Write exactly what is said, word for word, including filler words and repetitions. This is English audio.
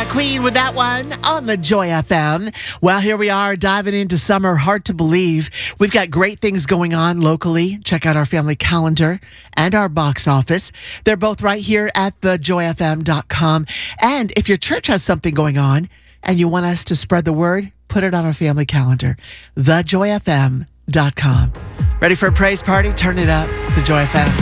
Yeah, Queen with that one on the Joy F M. Well, here we are diving into summer. Hard to believe. We've got great things going on locally. Check out our family calendar and our box office. They're both right here at the joy f m dot com. And if your church has something going on and you want us to spread the word, put it on our family calendar, the joy f m dot com. Ready for a praise party? Turn it up. The Joy F M.